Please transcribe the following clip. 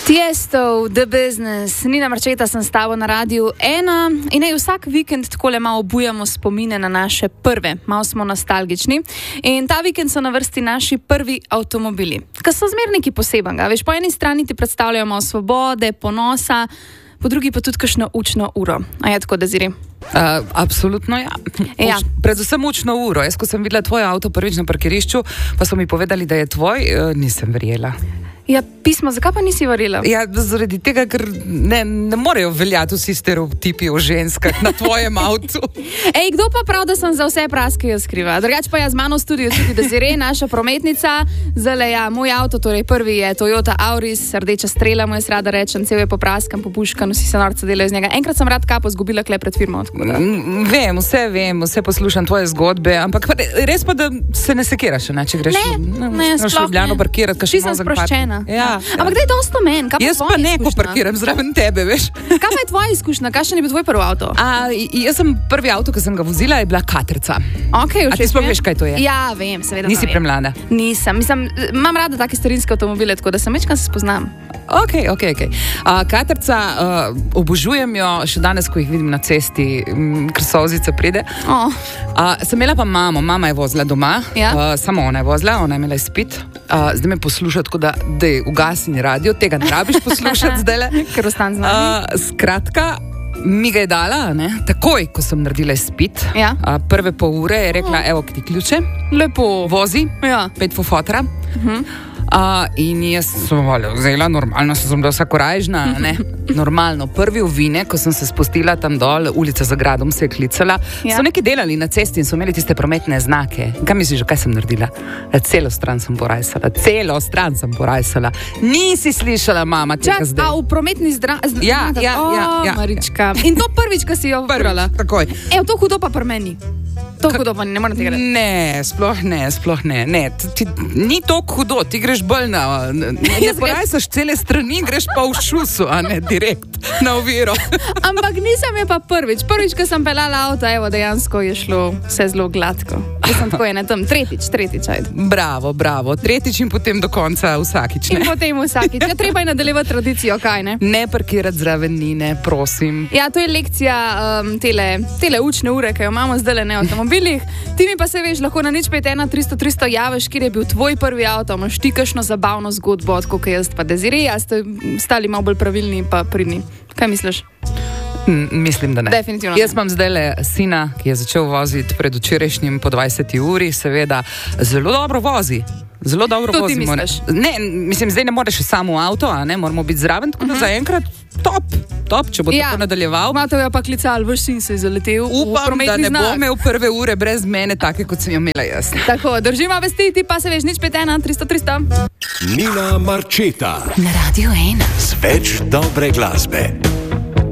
Tiesto, The Business, Nina Marčeta sem s tabo na Radiu 1 in vsak vikend takole malo obujamo spomine na naše prve, malo smo nostalgični in ta vikend so na vrsti naši prvi avtomobili, ki so zmer neki posebenega, veš, po eni strani ti predstavljajo malo svobode, ponosa, po drugi pa tudi kakšno učno uro. A je tako, Deziri? Absolutno ja. Predvsem učno uro. Jaz, ko sem videla tvoj avto prvič na parkirišču, pa so mi povedali, da je tvoj, nisem verjela. Ja, pismo, zakaj pa nisi verjela? Ja, zaradi tega, ker ne morejo veljati vsi stereotipi o ženskah na tvojem avtu. Ej, kdo pa prav, da sem za vse praske jaz skriva? Drugač pa jaz z mano v studiu tudi Desire, naša prometnica. Zdaj ja, moj avto, torej prvi je Toyota Auris, rdeča strela, mu jaz rada rečem, cel je popraskan, popuškan, vsi se norca delajo z njega. Enkrat sem rad kapo zgubila kle pred firmo. Vem, vse poslušam tvoje zgodbe, ampak res pa, da se ne sekiraš, ne, če greš na Ljubljano parkirati, kaš malo sproščena. Ja. Ampak daj dosto men, kaj pa jaz pa neko parkiram zraven tebe, veš. Kaj pa je tvoja izkušnja? Kakšen je bil tvoj prvi avto? Jaz sem prvi avto, ki sem ga vozila, je bila Katrca. Okay, a ti sploh veš, kaj to je? Ja, vem, seveda. Nisi premlada? Nisem, imam rada take starinske avtomobile, tako da sem večkrat se spoznam. Ok. Katrca, obožujem jo še danes, ko jih vidim na cesti, ker solzica pride. Sem imela pa mama je vozila doma, samo ona je vozila, ona je imela izpit. Zdaj me posluša, tako da ugasni radio, tega ne rabiš poslušati zdajle. Ker ostan z nami. Skratka, mi ga je dala, ne? Takoj, ko sem naredila izpit. Ja. Prve pol ure je rekla, evo ti ključe. Lepo. Vozi, 5 fofotra. In jaz sem vzela, normalno sem bila vsakorajžna, ne? Normalno, prvi ovinek, ko sem se spustila tam dol, ulica za gradom se je klicala, so neki delali na cesti in so imeli tiste prometne znake. Kaj misliš, kaj sem naredila? Celo stran sem porajsala. Nisi slišala, mama, tega zdaj. A v prometni Ja. Marička. In to prvič, ko si jo vrala. Takoj. Evo, to hudo pa pri meni. To hudo pa ne moram tega reči. Ne, sploh ne. Ni to hudo, ti greš bolj ne porajsaš cele strani, greš pa v šusu, a ne direkt na oviro. Ampak nisem je pa prvič, ko sem pelala avto, evo, dejansko je šlo vse zelo gladko. Mislim, tako je na tem, tretjič, ajde. Bravo, tretjič in potem do konca vsakič, ne? In potem vsakič, ja, treba je nadaljevati tradicijo, kaj ne? Ne parkirati zraven Nine, prosim. Ja, to je lekcija tele učne ure, ki jo imamo zdaj na avtomobilih. Ti mi pa se veš, lahko na 051-300-300 javiš, kjer je bil tvoj prvi avto, imaš ti kakšno zabavno zgodbo, tako kot jaz pa Desire, a ste stali malo bolj pravilni pa pridni. Kaj misliš? Mislim, da ne. Definitivno. Jaz imam zdajle sina, ki je začel voziti pred včerajšnjim po 20 uri, seveda zelo dobro vozi. Zelo dobro vozi. To ti misliš? Ne, mislim, zdaj ne moreš samo v avto, a ne, moramo biti zraven, tako da zaenkrat top, če bo tako nadaljeval. Mato je pa klical, vaš sin se je zaletel. Upam, da ne bo imel prve ure brez mene, take kot sem jo imela jaz. Tako, držimo vesti, ti pa se veš, 051-300-300. Nina Marčeta na Radiu 1 z več dobre glasbe.